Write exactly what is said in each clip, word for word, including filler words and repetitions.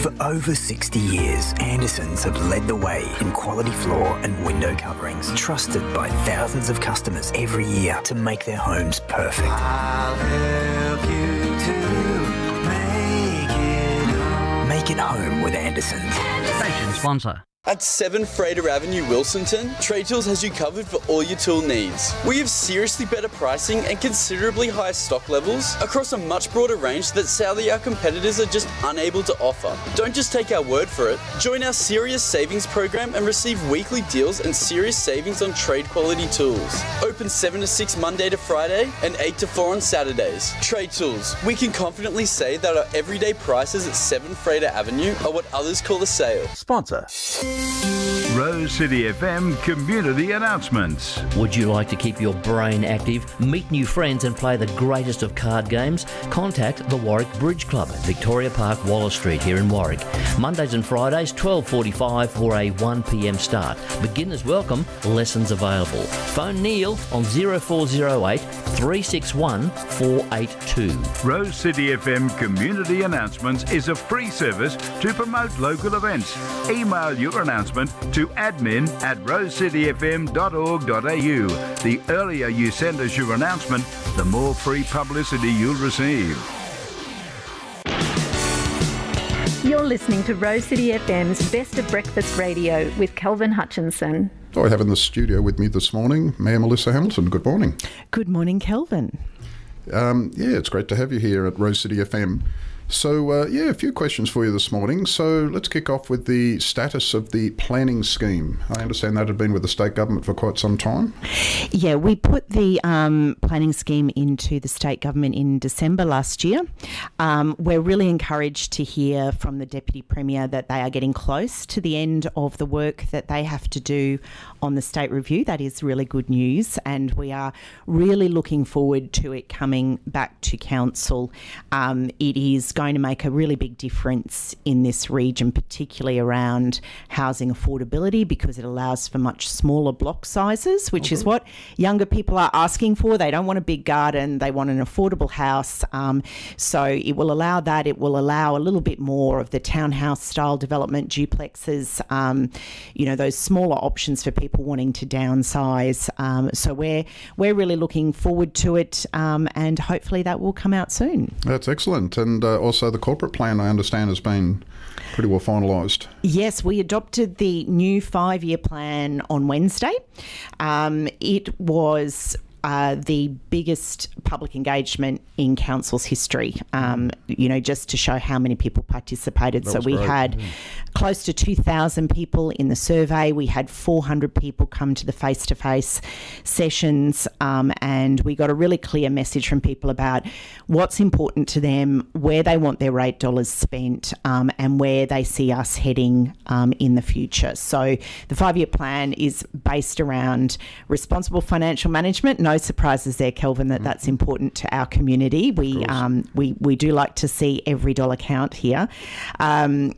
For over sixty years, Andersons have led the way in quality floor and window coverings, trusted by thousands of customers every year to make their homes perfect. I'll help you to make it home. Make it home with Andersons. Station sponsor. At seven Frater Avenue, Wilsonton, Trade Tools has you covered for all your tool needs. We have seriously better pricing and considerably higher stock levels across a much broader range that sadly our competitors are just unable to offer. Don't just take our word for it. Join our Serious Savings program and receive weekly deals and serious savings on trade quality tools. Open seven to six Monday to Friday and eight to four on Saturdays. Trade Tools. We can confidently say that our everyday prices at seven Frater Avenue are what others call a sale. Sponsor. Rose City F M community announcements. Would you like to keep your brain active, meet new friends and play the greatest of card games? Contact the Warwick Bridge Club at Victoria Park, Wallace Street here in Warwick. Mondays and Fridays, twelve forty-five for a one p m start. Beginners welcome, lessons available. Phone Neil on zero four zero eight, three six one, four eight two. Rose City F M community announcements is a free service to promote local events. Email your announcement to admin at rose city f m dot org dot a u. The earlier you send us your announcement, the more free publicity you'll receive. You're listening to Rose City F M's Best of Breakfast Radio with Kelvin Hutchinson. I have in the studio with me this morning Mayor Melissa Hamilton. Good morning. Good morning, Kelvin. Um, yeah, it's great to have you here at Rose City F M. So, uh, yeah, a few questions for you this morning. So let's kick off with the status of the planning scheme. I understand that had been with the state government for quite some time. Yeah, we put the um, planning scheme into the state government in December last year. Um, we're really encouraged to hear from the Deputy Premier that they are getting close to the end of the work that they have to do on the state review. That is really good news, and we are really looking forward to it coming back to council. Um, it is going to make a really big difference in this region, particularly around housing affordability, because it allows for much smaller block sizes, which okay. is what younger people are asking for. They don't want a big garden, they want an affordable house. Um, so it will allow that. It will allow a little bit more of the townhouse style development, duplexes, um, you know, those smaller options for people wanting to downsize. Um, so we're we're really looking forward to it, um, and hopefully that will come out soon. That's excellent. And uh, also the corporate plan, I understand, has been pretty well finalised. Yes, we adopted the new five-year plan on Wednesday. Um, it was Uh, the biggest public engagement in council's history, um, you know, just to show how many people participated. That so we great. had mm. close to two thousand people in the survey. We had four hundred people come to the face-to-face sessions, um, and we got a really clear message from people about what's important to them, where they want their eight dollars spent, um, and where they see us heading um, in the future. So the five-year plan is based around responsible financial management. No surprises there, Kelvin, that that's important to our community. We um, we we do like to see every dollar count here. Um,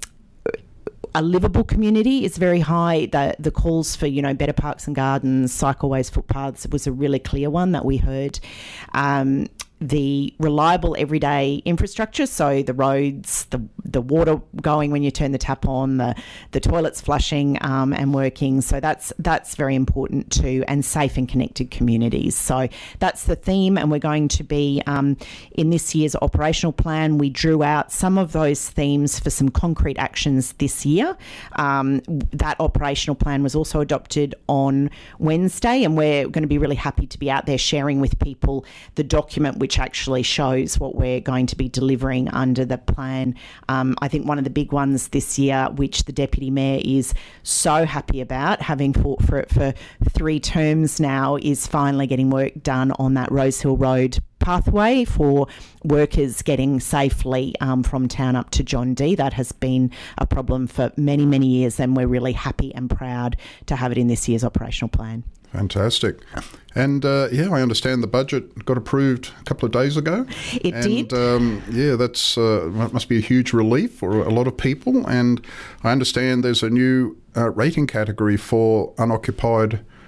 a livable community is very high. The the calls for, you know, better parks and gardens, cycleways, footpaths was a really clear one that we heard. Um, the reliable everyday infrastructure, so the roads, the the water going when you turn the tap on, the the toilets flushing um, and working. So that's that's very important too, and safe and connected communities. So that's the theme, and we're going to be um, in this year's operational plan. We drew out some of those themes for some concrete actions this year. Um, that operational plan was also adopted on Wednesday, and we're going to be really happy to be out there sharing with people the document which actually shows what we're going to be delivering under the plan. Um, I think one of the big ones this year, which the Deputy Mayor is so happy about, having fought for it for three terms now, is finally getting work done on that Rosehill Road pathway for workers getting safely um, from town up to John D. That has been a problem for many, many years, and we're really happy and proud to have it in this year's operational plan. Fantastic. And, uh, yeah, I understand the budget got approved a couple of days ago. It and, did. Um, yeah, that's uh, must be a huge relief for a lot of people. And I understand there's a new uh, rating category for unoccupied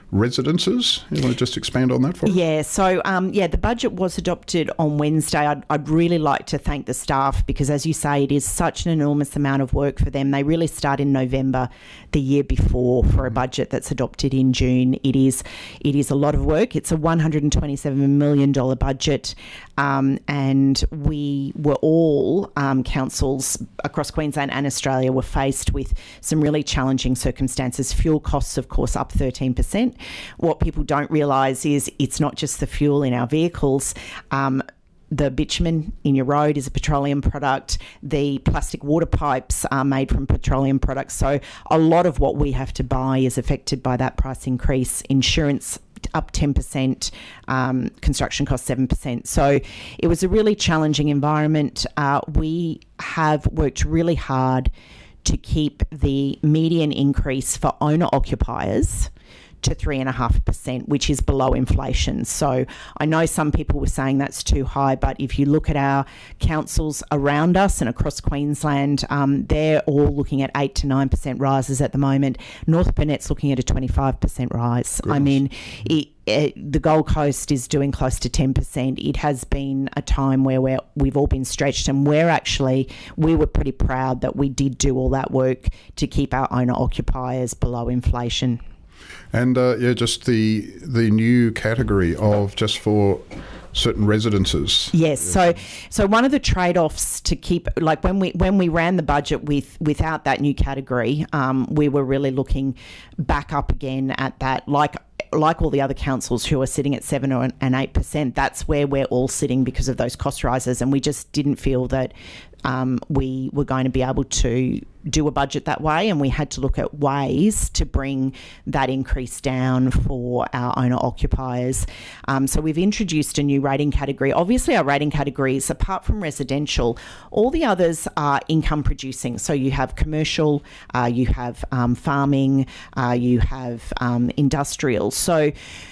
residences. You want to just expand on that for us? Yeah, so um, yeah, the budget was adopted on Wednesday. I'd, I'd really like to thank the staff because, as you say, it is such an enormous amount of work for them. They really start in November the year before for a budget that's adopted in June. It is it is a lot of work. It's a one hundred twenty-seven million dollars budget, um, and we were all um, councils across Queensland and Australia were faced with some really challenging circumstances. Fuel costs, of course, up thirteen percent. What people don't realise is it's not just the fuel in our vehicles. Um, the bitumen in your road is a petroleum product. The plastic water pipes are made from petroleum products. So a lot of what we have to buy is affected by that price increase. Insurance up ten percent, um, construction costs seven percent. So it was a really challenging environment. Uh, we have worked really hard to keep the median increase for owner-occupiers to three and a half percent, which is below inflation. So I know some people were saying that's too high, but if you look at our councils around us and across Queensland, um, they're all looking at eight to nine percent rises at the moment. North Burnett's looking at a twenty-five percent rise. Goodness. I mean, it, it, the Gold Coast is doing close to ten percent. It has been a time where we're, we've all been stretched, and we're actually, we were pretty proud that we did do all that work to keep our owner occupiers below inflation. And uh, yeah, just the the new category of just for certain residences. Yes. So so one of the trade-offs to keep, like when we when we ran the budget with without that new category, um, we were really looking back up again at that, like like all the other councils who are sitting at seven or and eight percent. That's where we're all sitting because of those cost rises, and we just didn't feel that um, we were going to be able to do a budget that way, and we had to look at ways to bring that increase down for our owner occupiers. Um, so we've introduced a new rating category. Obviously our rating categories, apart from residential, all the others are income producing. So you have commercial, uh, you have um, farming, uh, you have um, industrial. So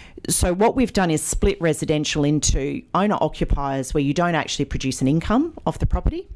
So what we've done is split residential into owner occupiers where you don't actually produce an income off the property,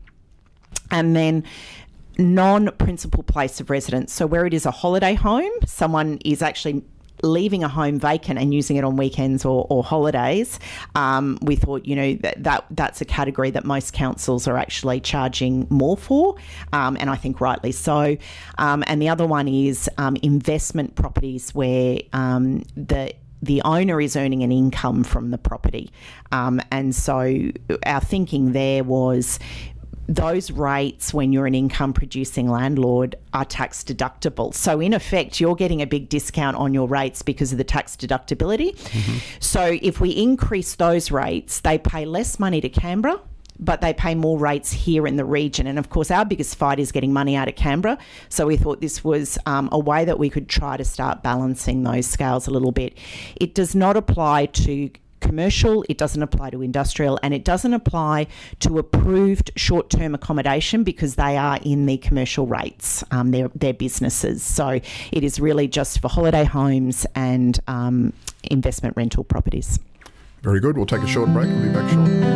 and then non-principal place of residence. So where it is a holiday home, someone is actually leaving a home vacant and using it on weekends or, or holidays. Um, we thought, you know, that, that that's a category that most councils are actually charging more for, um, and I think rightly so. Um, and the other one is um, investment properties where um, the the owner is earning an income from the property. Um, and so our thinking there was those rates, when you're an income producing landlord, are tax deductible. So in effect, you're getting a big discount on your rates because of the tax deductibility. Mm-hmm. So if we increase those rates, they pay less money to Canberra, but they pay more rates here in the region. And of course, our biggest fight is getting money out of Canberra. So we thought this was um, a way that we could try to start balancing those scales a little bit. It does not apply to commercial, it doesn't apply to industrial, and it doesn't apply to approved short-term accommodation because they are in the commercial rates. Um, they're, they're businesses. So it is really just for holiday homes and um, investment rental properties. Very good. We'll take a short break and be back shortly.